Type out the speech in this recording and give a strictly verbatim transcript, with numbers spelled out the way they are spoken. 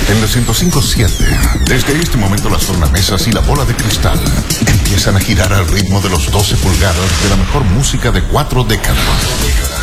En la ciento cinco punto siete, desde este momento las tornamesas y la bola de cristal empiezan a girar al ritmo de los doce pulgadas de la mejor música de cuatro décadas.